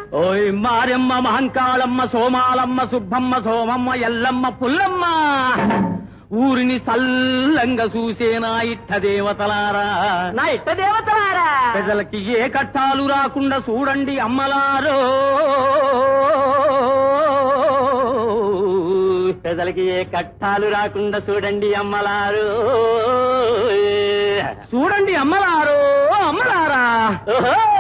ఓయ్ మారెమ్మ మహంకాళమ్మ సోమాలమ్మ సుబ్బమ్మ సోమమ్మ ఎల్లమ్మ పుల్లమ్మ ఊరిని సల్లంగా చూసేనా ఇట్ట దేవతలారా నా ఇట్ట దేవతలారా ప్రజలకి ఏ కట్టాలు రాకుండా చూడండి అమ్మలారో ప్రజలకి ఏ కట్టాలు రాకుండా చూడండి అమ్మలారు చూడండి అమ్మలారో అమ్మలారా